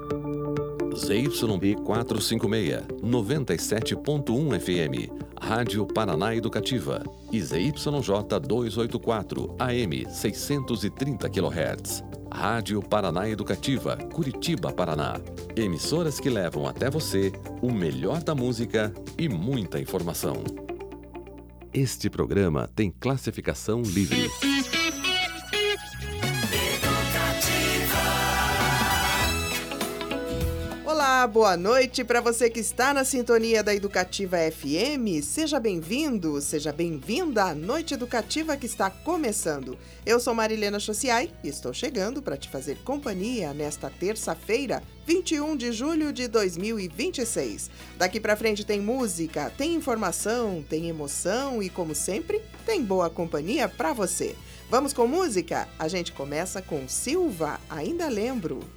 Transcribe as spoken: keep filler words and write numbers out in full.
Z Y B quatrocentos e cinquenta e seis, noventa e sete ponto um F M, Rádio Paraná Educativa, e Z Y J duzentos e oitenta e quatro, A M seiscentos e trinta quilohertz, Rádio Paraná Educativa, Curitiba, Paraná. Emissoras que levam até você o melhor da música e muita informação. Este programa tem classificação livre. Olá, boa noite para você que está na sintonia da Educativa F M. Seja bem-vindo, seja bem-vinda à Noite Educativa que está começando. Eu sou Marilena Chociai e estou chegando para te fazer companhia nesta terça-feira, vinte e um de julho de dois mil e vinte e seis. Daqui para frente tem música, tem informação, tem emoção e, como sempre, tem boa companhia para você. Vamos com música? A gente começa com Silva, Ainda Lembro.